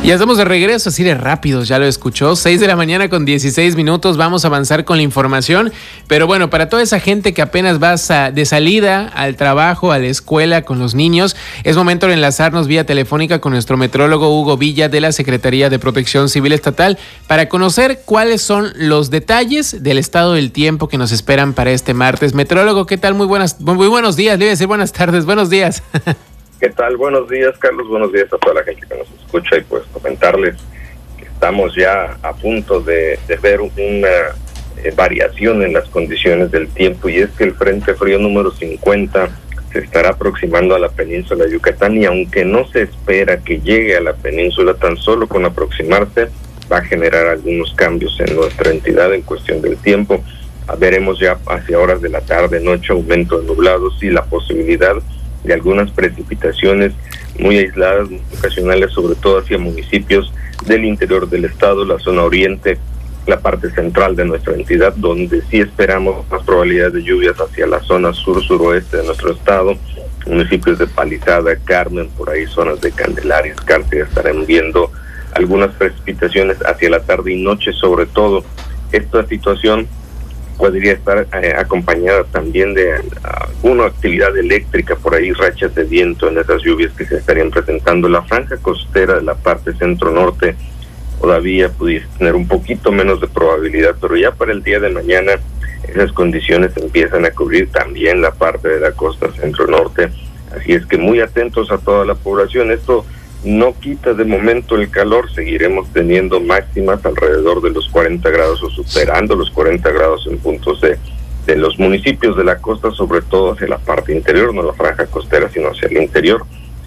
Ya estamos de regreso, así de rápidos, ya lo escuchó. 6 de la mañana con 16 minutos, vamos a avanzar con la información. Pero bueno, para toda esa gente que apenas va de salida al trabajo, a la escuela con los niños, es momento de enlazarnos vía telefónica con nuestro metrólogo Hugo Villa de la Secretaría de Protección Civil Estatal para conocer cuáles son los detalles del estado del tiempo que nos esperan para este martes. Metrólogo, ¿qué tal? Muy buenos días, le iba a decir buenas tardes, buenos días. ¿Qué tal? Buenos días, Carlos. Buenos días a toda la gente que nos escucha y pues comentarles que estamos ya a punto de ver una variación en las condiciones del tiempo, y es que el Frente Frío número 50 se estará aproximando a la península de Yucatán, y aunque no se espera que llegue a la península, tan solo con aproximarse va a generar algunos cambios en nuestra entidad en cuestión del tiempo. Veremos ya hacia horas de la tarde, noche, aumento de nublados y la posibilidad de algunas precipitaciones muy aisladas, muy ocasionales, sobre todo hacia municipios del interior del estado, la zona oriente, la parte central de nuestra entidad, donde sí esperamos más probabilidades de lluvias hacia la zona sur-suroeste de nuestro estado, municipios de Palizada, Carmen, por ahí zonas de Candelaria, Escárcega, estarán viendo algunas precipitaciones hacia la tarde y noche, sobre todo. Esta situación podría estar acompañada también de alguna actividad eléctrica, por ahí rachas de viento en esas lluvias que se estarían presentando. La franja costera de la parte centro-norte todavía pudiese tener un poquito menos de probabilidad, pero ya para el día de mañana esas condiciones empiezan a cubrir también la parte de la costa centro-norte, así es que muy atentos a toda la población. Esto no quita de momento el calor, seguiremos teniendo máximas alrededor de los 40 grados o superando los 40 grados en puntos de los municipios de la costa, sobre todo hacia la parte interior, no la franja costera, sino hacia el interior,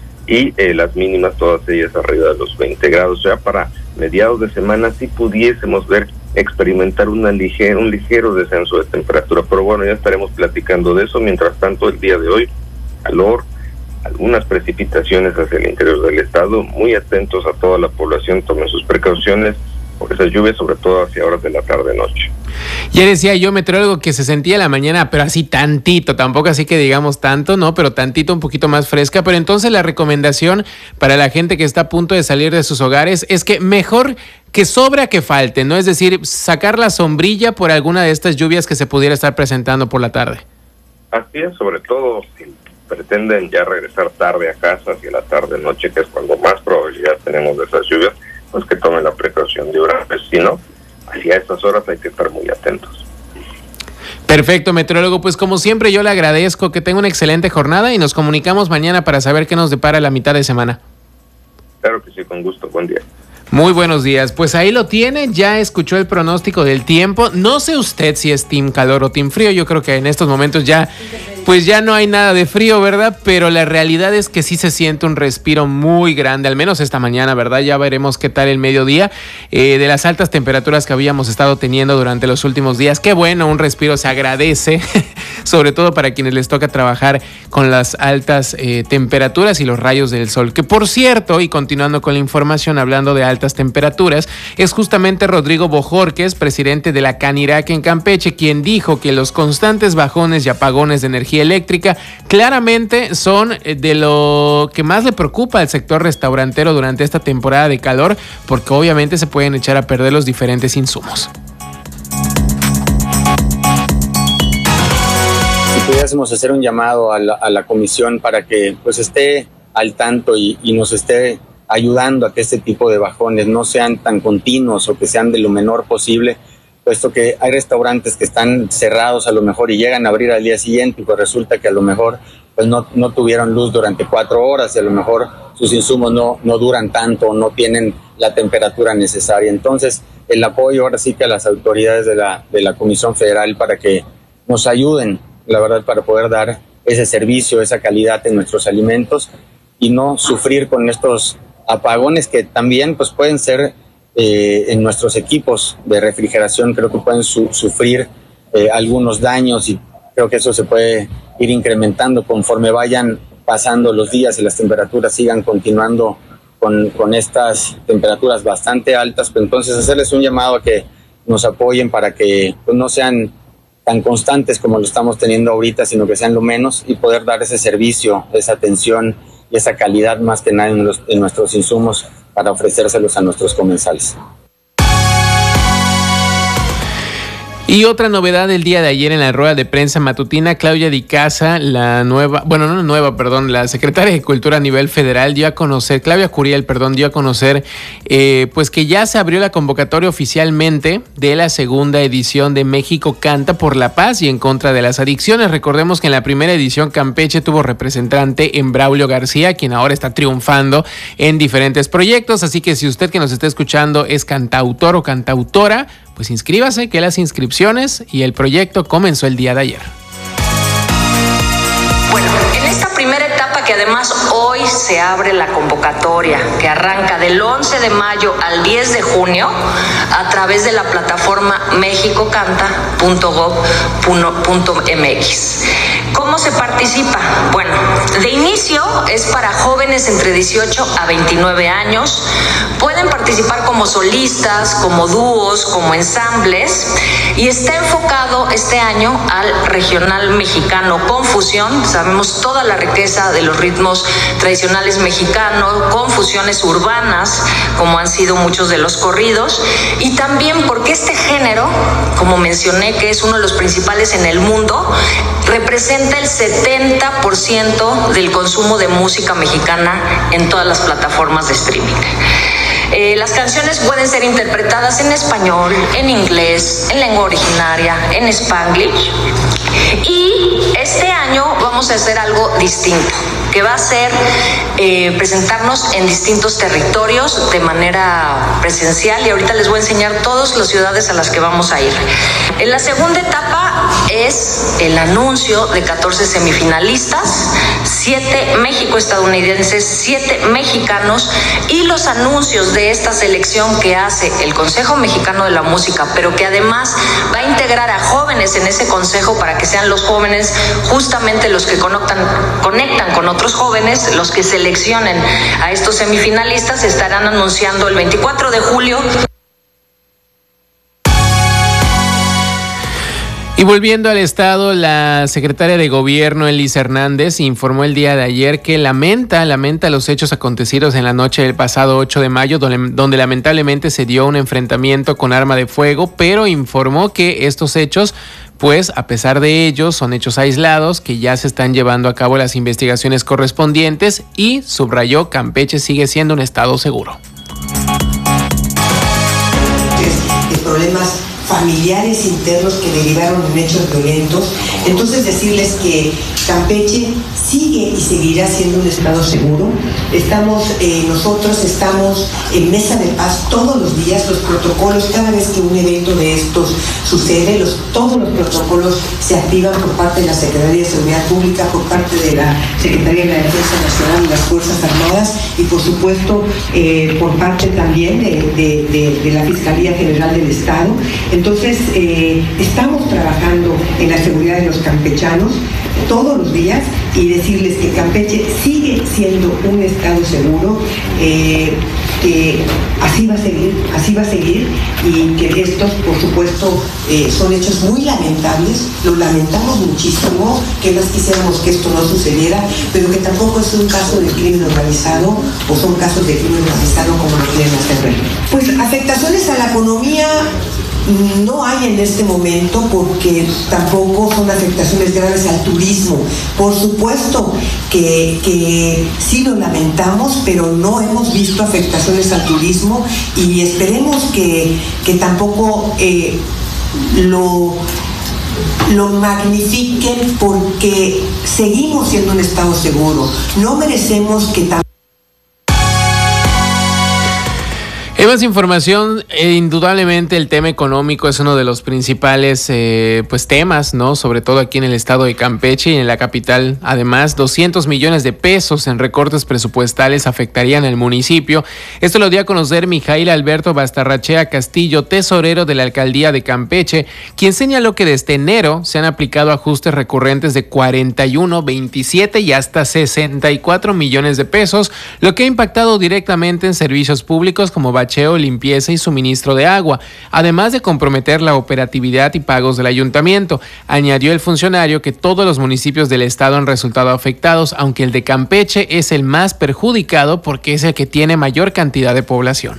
y las mínimas todas ellas arriba de los 20 grados. Ya para mediados de semana sí pudiésemos experimentar un ligero descenso de temperatura, pero bueno, ya estaremos platicando de eso. Mientras tanto, el día de hoy, calor, algunas precipitaciones hacia el interior del estado, muy atentos a toda la población, tomen sus precauciones por esas lluvias, sobre todo hacia horas de la tarde-noche. Ya decía yo, metrólogo, que se sentía la mañana, pero así tantito, tampoco así que digamos tanto, ¿no? Pero tantito, un poquito más fresca. Pero entonces la recomendación para la gente que está a punto de salir de sus hogares es que mejor que sobre a que falte, ¿no? Es decir, sacar la sombrilla por alguna de estas lluvias que se pudiera estar presentando por la tarde. Así es, sobre todo si pretenden ya regresar tarde a casa, hacia la tarde-noche, que es cuando más probabilidad tenemos de esas lluvias, pues que tomen la precaución de una vez. Si no, hacia estas horas hay que estar muy atentos. Perfecto, metrólogo. Pues como siempre yo le agradezco, que tenga una excelente jornada y nos comunicamos mañana para saber qué nos depara la mitad de semana. Claro que sí, con gusto. Buen día. Muy buenos días. Pues ahí lo tiene, ya escuchó el pronóstico del tiempo. No sé usted si es team calor o team frío. Yo creo que en estos momentos ya no hay nada de frío, ¿verdad? Pero la realidad es que sí se siente un respiro muy grande, al menos esta mañana, ¿verdad? Ya veremos qué tal el mediodía de las altas temperaturas que habíamos estado teniendo durante los últimos días. Qué bueno, un respiro se agradece, sobre todo para quienes les toca trabajar con las altas temperaturas y los rayos del sol. Que por cierto, y continuando con la información, hablando de altas temperaturas, es justamente Rodrigo Bojorquez, presidente de la Canirac en Campeche, quien dijo que los constantes bajones y apagones de energía eléctrica claramente son de lo que más le preocupa al sector restaurantero durante esta temporada de calor, porque obviamente se pueden echar a perder los diferentes insumos. Si pudiésemos hacer un llamado a la comisión para que pues esté al tanto y nos esté ayudando a que este tipo de bajones no sean tan continuos o que sean de lo menor posible, puesto que hay restaurantes que están cerrados a lo mejor y llegan a abrir al día siguiente y pues resulta que a lo mejor pues no tuvieron luz durante 4 horas y a lo mejor sus insumos no duran tanto, no tienen la temperatura necesaria. Entonces el apoyo ahora sí que a las autoridades de la Comisión Federal para que nos ayuden, la verdad, para poder dar ese servicio, esa calidad en nuestros alimentos y no sufrir con estos apagones que también pues pueden ser en nuestros equipos de refrigeración. Creo que pueden sufrir algunos daños y creo que eso se puede ir incrementando conforme vayan pasando los días y las temperaturas sigan continuando con estas temperaturas bastante altas. Pues entonces hacerles un llamado a que nos apoyen para que pues, no sean tan constantes como lo estamos teniendo ahorita, sino que sean lo menos y poder dar ese servicio, esa atención y esa calidad más que nada en nuestros insumos para ofrecérselos a nuestros comensales. Y otra novedad del día de ayer en la rueda de prensa matutina, Claudia Di Casa, la secretaria de Cultura a nivel federal, Claudia Curiel, dio a conocer pues que ya se abrió la convocatoria oficialmente de la segunda edición de México Canta por la Paz y en contra de las adicciones. Recordemos que en la primera edición Campeche tuvo representante en Braulio García, quien ahora está triunfando en diferentes proyectos, así que si usted que nos está escuchando es cantautor o cantautora, pues inscríbase, que las inscripciones y el proyecto comenzó el día de ayer. Bueno, en esta primera etapa, que además hoy se abre la convocatoria, que arranca del 11 de mayo al 10 de junio a través de la plataforma mexicocanta.gov.mx. ¿Cómo se participa? Bueno, de inicio es para jóvenes entre 18 a 29 años. Pueden participar como solistas, como dúos, como ensambles, y está enfocado este año al regional mexicano con fusión. Sabemos toda la riqueza de los ritmos tradicionales mexicanos, con fusiones urbanas, como han sido muchos de los corridos, y también porque este género, como mencioné, que es uno de los principales en el mundo, representa el 70% del consumo de música mexicana en todas las plataformas de streaming. Las canciones pueden ser interpretadas en español, en inglés, en lengua originaria, en Spanglish. Y este año vamos a hacer algo distinto, que va a ser presentarnos en distintos territorios de manera presencial, y ahorita les voy a enseñar todas las ciudades a las que vamos a ir. En la segunda etapa es el anuncio de 14 semifinalistas, 7 México-estadounidenses, 7 mexicanos, y los anuncios de esta selección que hace el Consejo Mexicano de la Música, pero que además va a integrar a jóvenes en ese consejo para que sean los jóvenes justamente los que conectan con otros jóvenes, los que seleccionen a estos semifinalistas. Estarán anunciando el 24 de julio. Y volviendo al estado, la secretaria de Gobierno, Elis Hernández, informó el día de ayer que lamenta los hechos acontecidos en la noche del pasado 8 de mayo, donde lamentablemente se dio un enfrentamiento con arma de fuego, pero informó que estos hechos, pues a pesar de ellos, son hechos aislados, que ya se están llevando a cabo las investigaciones correspondientes, y subrayó: Campeche sigue siendo un estado seguro. De problemas familiares internos que derivaron en hechos violentos. Entonces, decirles que Campeche sigue y seguirá siendo un estado seguro. Nosotros estamos en mesa de paz todos los días. Los protocolos, cada vez que un evento de estos sucede, todos los protocolos se activan por parte de la Secretaría de Seguridad Pública, por parte de la Secretaría de la Defensa Nacional y las Fuerzas Armadas, y por supuesto por parte también de la Fiscalía General del Estado. Entonces, estamos trabajando en la seguridad de los campechanos todos los días, y decirles que Campeche sigue siendo un estado seguro, que así va a seguir, y que estos, por supuesto, son hechos muy lamentables. Lo lamentamos muchísimo, que más quisiéramos que esto no sucediera, pero que tampoco es un caso de crimen organizado, o son casos de crimen organizado como lo quieren hacer ver. Pues afectaciones a la economía no hay en este momento, porque tampoco son afectaciones graves al turismo. Por supuesto que sí lo lamentamos, pero no hemos visto afectaciones al turismo, y esperemos que tampoco lo magnifiquen, porque seguimos siendo un estado seguro. No merecemos que Hay más información. Indudablemente el tema económico es uno de los principales temas, ¿no? Sobre todo aquí en el estado de Campeche y en la capital. Además, 200 millones de pesos en recortes presupuestales afectarían al municipio. Esto lo dio a conocer Mijail Alberto Bastarrachea Castillo, tesorero de la alcaldía de Campeche, quien señaló que desde enero se han aplicado ajustes recurrentes de 41, 27 y hasta 64 millones de pesos, lo que ha impactado directamente en servicios públicos como baches bacheo, limpieza y suministro de agua, además de comprometer la operatividad y pagos del ayuntamiento. Añadió el funcionario que todos los municipios del estado han resultado afectados, aunque el de Campeche es el más perjudicado porque es el que tiene mayor cantidad de población.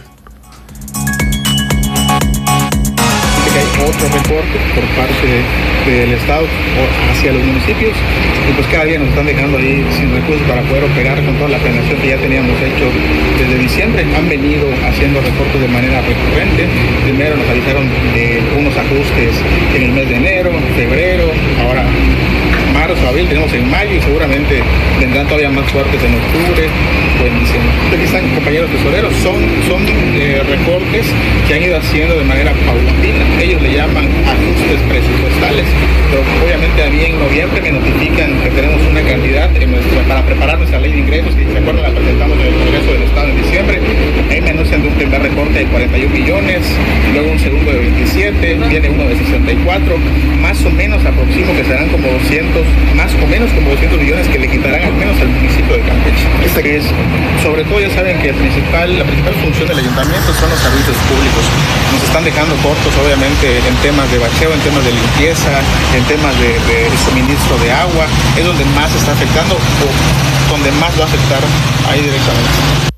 Hay otro recorte por parte del Estado hacia los municipios y pues cada día nos están dejando ahí sin recursos para poder operar con toda la planeación que ya teníamos hecho desde diciembre. Han venido haciendo recortes de manera recurrente. Primero nos avisaron de unos ajustes en el mes de enero, febrero, ahora marzo, abril, tenemos en mayo y seguramente vendrán todavía más fuertes en octubre o en diciembre. Aquí están compañeros tesoreros, son recortes que han ido haciendo de manera paulatina. Ellos le llaman ajustes presupuestales, pero obviamente a mí en noviembre me notifican que tenemos una cantidad para preparar nuestra ley de ingresos, que se acuerdan la presentamos en el Congreso del Estado en diciembre. Ahí me anuncian de un primer recorte de 41 millones, luego un segundo de 27, viene uno de 64, más o menos aproximo que serán como 200, más o menos como 200 millones que le quitarán al menos al municipio de Campeche. Que es, sobre todo ya saben que la principal función del ayuntamiento son los servicios públicos. Nos están dejando cortos obviamente en temas de bacheo, en temas de limpieza, en temas de suministro de agua, es donde más está afectando o donde más va a afectar ahí directamente.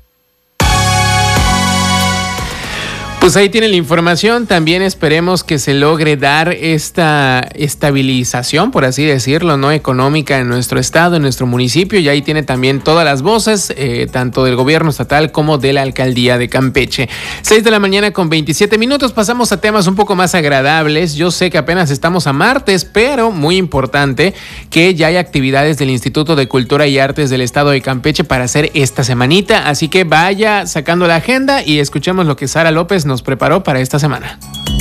Pues ahí tienen la información. También esperemos que se logre dar esta estabilización, por así decirlo, ¿no?, económica en nuestro estado, en nuestro municipio. Y ahí tiene también todas las voces, tanto del gobierno estatal como de la alcaldía de Campeche. 6 de la mañana con 27 minutos. Pasamos a temas un poco más agradables. Yo sé que apenas estamos a martes, pero muy importante que ya hay actividades del Instituto de Cultura y Artes del estado de Campeche para hacer esta semanita. Así que vaya sacando la agenda y escuchemos lo que Sara López nos preparó para esta semana.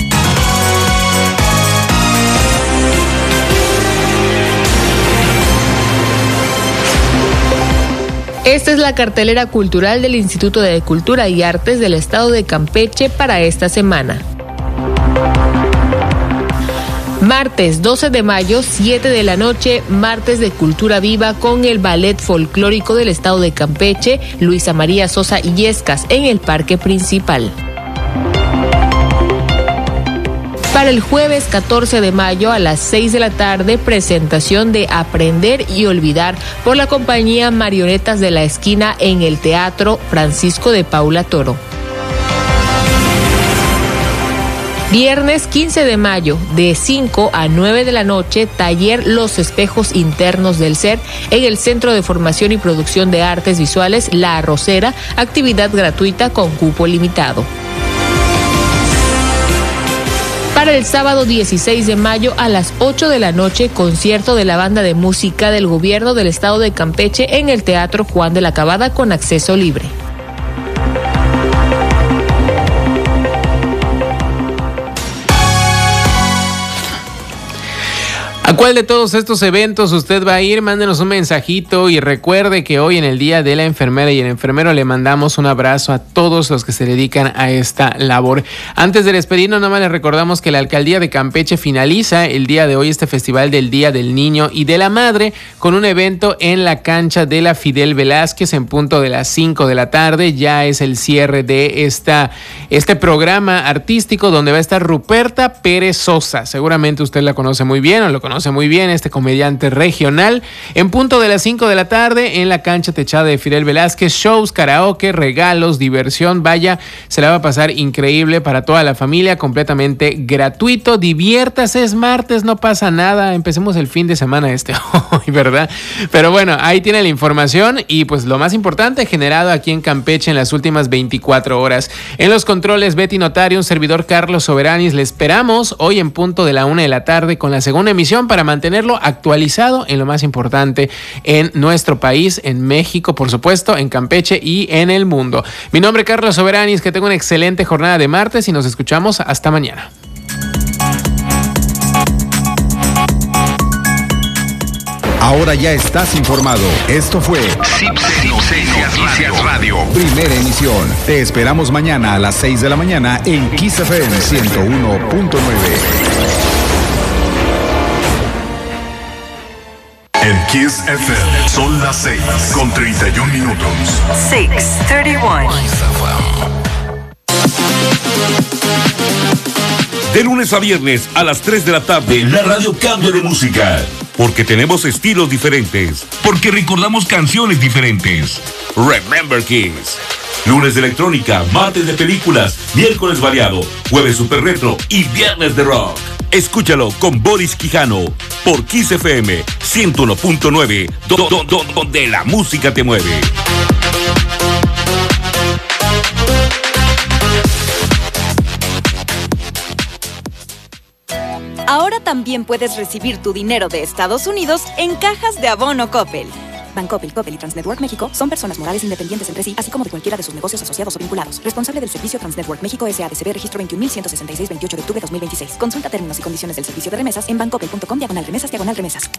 Esta es la cartelera cultural del Instituto de Cultura y Artes del estado de Campeche para esta semana. Martes 12 de mayo, 7 de la noche, martes de Cultura Viva con el Ballet Folclórico del estado de Campeche, Luisa María Sosa Illescas, en el parque principal. Para el jueves 14 de mayo a las 6 de la tarde, presentación de Aprender y Olvidar por la compañía Marionetas de la Esquina en el Teatro Francisco de Paula Toro. Viernes 15 de mayo, de 5 a 9 de la noche, taller Los Espejos Internos del Ser en el Centro de Formación y Producción de Artes Visuales La Arrocera, actividad gratuita con cupo limitado. Para el sábado 16 de mayo a las 8 de la noche, concierto de la banda de música del gobierno del estado de Campeche en el Teatro Juan de la Cabada con acceso libre. ¿A cuál de todos estos eventos usted va a ir? Mándenos un mensajito y recuerde que hoy en el Día de la Enfermera y el Enfermero le mandamos un abrazo a todos los que se dedican a esta labor. Antes de despedirnos, nada más les recordamos que la Alcaldía de Campeche finaliza el día de hoy este Festival del Día del Niño y de la Madre con un evento en la cancha de la Fidel Velázquez en punto de las 5 de la tarde. Ya es el cierre de este programa artístico donde va a estar Ruperta Pérez Sosa. Seguramente usted la conoce muy bien o lo conoce muy bien, este comediante regional. En punto de las 5 de la tarde en la cancha techada de Fidel Velázquez, shows, karaoke, regalos, diversión. Vaya, se la va a pasar increíble para toda la familia, completamente gratuito. Diviértase, es martes, no pasa nada. Empecemos el fin de semana hoy, ¿verdad? Pero bueno, ahí tiene la información y pues lo más importante generado aquí en Campeche en las últimas 24 horas. En los controles, Betty Notario, un servidor Carlos Soberanis. Le esperamos hoy en punto de la 1 de la tarde con la segunda emisión para mantenerlo actualizado en lo más importante en nuestro país, en México, por supuesto, en Campeche y en el mundo. Mi nombre es Carlos Soberanis, que tenga una excelente jornada de martes y nos escuchamos hasta mañana. Ahora ya estás informado. Esto fue Noticias Radio. Primera emisión. Te esperamos mañana a las 6 de la mañana en Kiss FM 101.9. En Kiss FM son las 6:31. 6:31. De lunes a viernes a las 3 de la tarde, la radio cambia de música. Porque tenemos estilos diferentes. Porque recordamos canciones diferentes. Remember Kiss. Lunes de electrónica, martes de películas, miércoles variado, jueves super retro y viernes de rock. Escúchalo con Boris Quijano por Kiss FM 101.9, donde la música te mueve. Ahora también puedes recibir tu dinero de Estados Unidos en cajas de abono Coppel. Bancoppel, Coppel y Transnetwork México son personas morales independientes entre sí, así como de cualquiera de sus negocios asociados o vinculados. Responsable del servicio Transnetwork México S.A.D.C.B. registro 21.166, 28 de octubre 2026. Consulta términos y condiciones del servicio de remesas en bancoppel.com/remesas/remesas.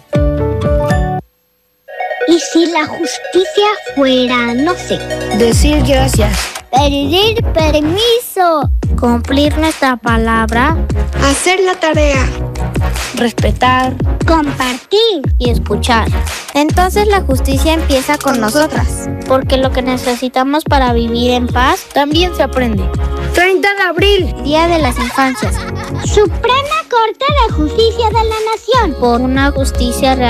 ¿Y si la justicia fuera, no sé, decir gracias, pedir permiso, cumplir nuestra palabra, hacer la tarea, respetar, compartir y escuchar? Entonces la justicia empieza con nosotras, porque lo que necesitamos para vivir en paz también se aprende. 30 de abril, Día de las Infancias. Suprema Corte de Justicia de la Nación. Por una justicia real.